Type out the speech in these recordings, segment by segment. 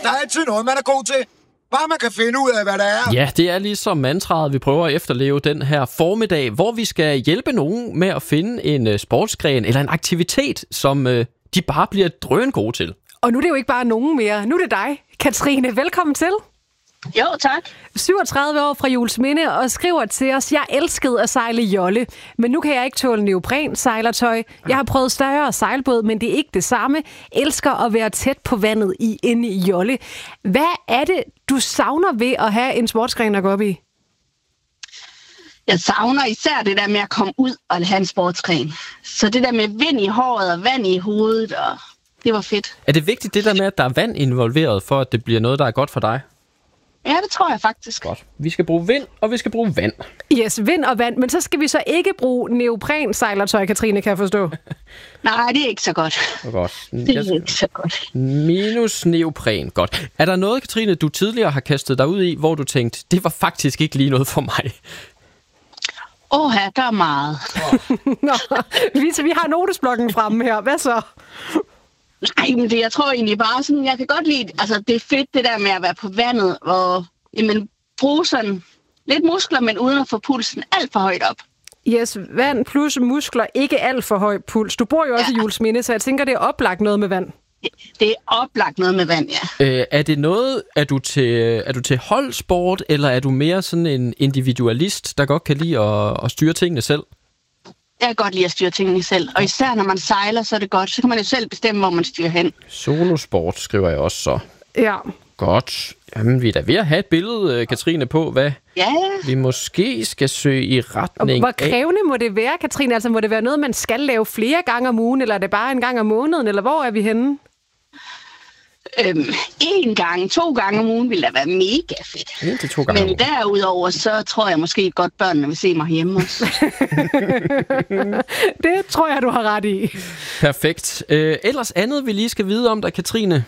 Der er altid noget, man er god til. Bare man kan finde ud af, hvad det er. Ja, det er ligesom mantraet, vi prøver at efterleve den her formiddag, hvor vi skal hjælpe nogen med at finde en sportsgren eller en aktivitet, som de bare bliver drøngode til. Og nu er det jo ikke bare nogen mere. Nu er det dig, Katrine. Velkommen til. Jo, tak. 37 år fra Juelsminde og skriver til os, jeg elskede at sejle jolle, men nu kan jeg ikke tåle neopren sejlertøj. Jeg har prøvet større sejlbåd, men det er ikke det samme. Elsker at være tæt på vandet i en jolle. Hvad er det, du savner ved at have en sportsgren at gå op i? Jeg savner især det der med at komme ud og have en sportsgren. Så det der med vind i håret og vand i hovedet, og det var fedt. Er det vigtigt det der med, at der er vand involveret, for at det bliver noget, der er godt for dig? Ja, det tror jeg faktisk. Godt. Vi skal bruge vind, og vi skal bruge vand. Yes, vind og vand. Men så skal vi så ikke bruge neopren sejlertøj, Katrine, kan jeg forstå. Nej, det er ikke så godt. Godt. Det er ikke så godt. Minus neopren. Godt. Er der noget, Katrine, du tidligere har kastet dig ud i, hvor du tænkte, det var faktisk ikke lige noget for mig? Der er meget. Nå, vi har notesblokken fremme her. Hvad så? Nej, men jeg tror egentlig bare sådan, jeg kan godt lide, altså det er fedt det der med at være på vandet, og bruge sådan lidt muskler, men uden at få pulsen alt for højt op. Yes, vand plus muskler, ikke alt for høj puls. Du bor jo også i Juelsminde, så jeg tænker, det er oplagt noget med vand. Det er oplagt noget med vand, ja. Er det noget, er du til holdsport, eller er du mere sådan en individualist, der godt kan lide at styre tingene selv? Jeg kan godt lide at styre tingene selv, og især når man sejler, så er det godt. Så kan man jo selv bestemme, hvor man styrer hen. Solosport skriver jeg også så. Ja. Godt. Jamen, vi er da ved at have et billede, Katrine, på, hvad vi måske skal søge i retning af. Hvor krævende må det være, Katrine? Altså, må det være noget, man skal lave flere gange om ugen, eller er det bare en gang om måneden, eller hvor er vi henne? 2 gange om ugen ville da være mega fedt. 1 til 2 gange. Men derudover, så tror jeg måske godt, børnene vil se mig hjemme også. Det tror jeg, du har ret i. Perfekt. Ellers andet, vi lige skal vide om dig, Katrine?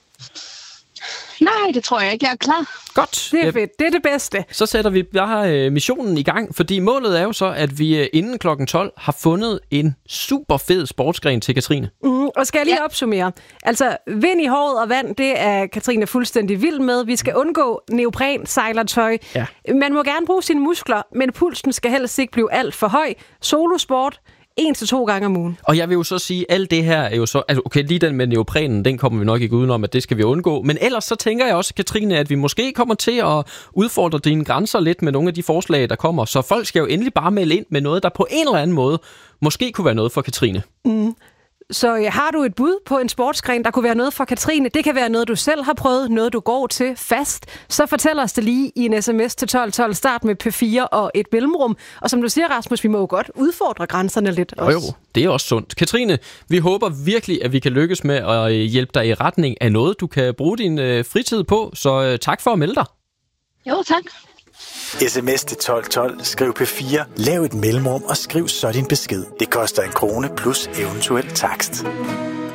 Nej, det tror jeg ikke. Jeg er klar. Godt. Det er fedt. Det er det bedste. Så sætter vi bare missionen i gang, fordi målet er jo så, at vi inden klokken 12 har fundet en super fed sportsgren til Katrine. Og skal jeg lige opsummere? Altså, vind i håret og vand, det er Katrine fuldstændig vild med. Vi skal undgå neopren sejlertøj. Ja. Man må gerne bruge sine muskler, men pulsen skal helst ikke blive alt for høj. Solosport 1 til 2 gange om ugen. Og jeg vil jo så sige, at alt det her er jo så... Altså, okay, lige den med neoprenen, den kommer vi nok ikke udenom, at det skal vi undgå. Men ellers så tænker jeg også, Katrine, at vi måske kommer til at udfordre dine grænser lidt med nogle af de forslag, der kommer. Så folk skal jo endelig bare melde ind med noget, der på en eller anden måde måske kunne være noget for Katrine. Så har du et bud på en sportsgren, der kunne være noget for Katrine? Det kan være noget, du selv har prøvet, noget du går til fast. Så fortæl os det lige i en sms til 1212. Start med P4 og et mellemrum. Og som du siger, Rasmus, vi må jo godt udfordre grænserne lidt også. Jo, det er også sundt. Katrine, vi håber virkelig, at vi kan lykkes med at hjælpe dig i retning af noget, du kan bruge din fritid på. Så tak for at melde dig. Jo, tak. SMS til 1212. Skriv P4. Lav et mellemrum og skriv så din besked. Det koster 1 krone plus eventuel takst.